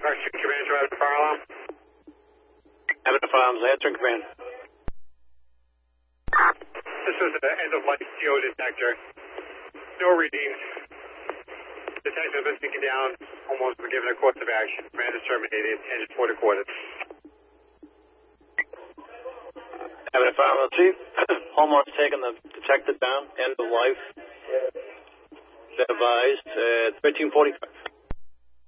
Question Command, drive the fire alarm. Having the firearms, answering command. This is an end-of-life CO detector. No readings. Detector has been taken down. Almost been given a course of action. Command is terminated. Engine 4 recorded. Having a firearm, Chief. Homeowner's taking the detector down. End of life. Advised at 13:45.